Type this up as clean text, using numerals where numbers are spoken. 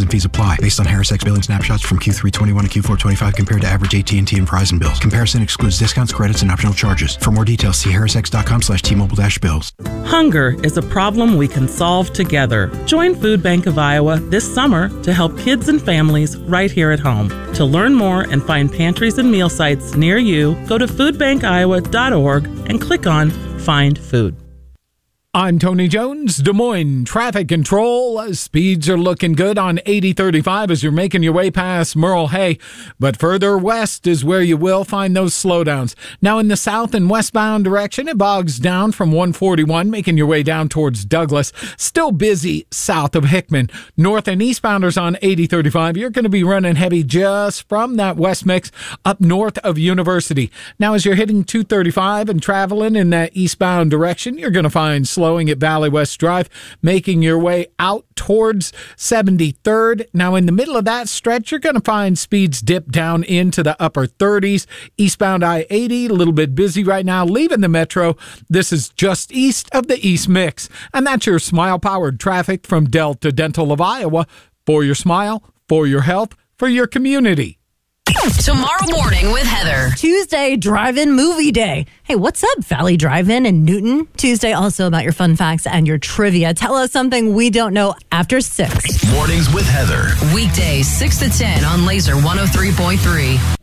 and fees apply based on HarrisX billing snapshots from Q3 21 to Q4 25 compared to average AT&T and Verizon bills. Comparison excludes discounts, credits, and optional charges. For more details, see harrisx.com/T-Mobile-bills. Hunger is a problem we can solve together. Join Food Bank of Iowa this summer to help kids and families right here at home. To learn more and find pantries and meal sites near you, go to foodbankiowa.org and click on Find Food. I'm Tony Jones, Des Moines Traffic Control. Speeds are looking good on 8035 as you're making your way past Merle Hay, but further west is where you will find those slowdowns. Now in the south and westbound direction, it bogs down from 141, making your way down towards Douglas. Still busy south of Hickman. North and eastbounders on 8035, you're going to be running heavy just from that west mix up north of University. Now as you're hitting 235 and traveling in that eastbound direction, you're going to find slowing at Valley West Drive, making your way out towards 73rd. Now, in the middle of that stretch, you're going to find speeds dip down into the upper 30s. Eastbound I-80, a little bit busy right now, leaving the metro. This is just east of the East Mix. And that's your Smile-powered traffic from Delta Dental of Iowa. For your smile, for your health, for your community. Tomorrow morning with Heather. Tuesday, drive-in movie day. Hey, what's up, Valley Drive-In in Newton? Tuesday, also about your fun facts and your trivia. Tell us something we don't know after 6. Mornings with Heather. Weekdays 6 to 10 on Laser 103.3.